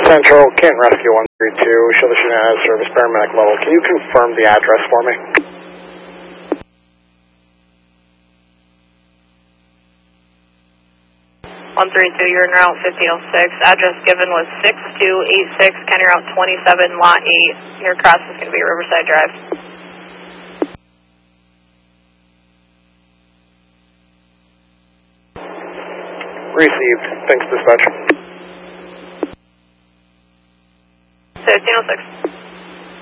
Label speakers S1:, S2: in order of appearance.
S1: Central, Canton Rescue 132, show the Shenandoah service paramedic level. Can you confirm the address for me?
S2: You're en route 5006. Address given was 6286 County Route 27, Lot 8. Your cross is going to be Riverside Drive.
S1: Received. Thanks, dispatch.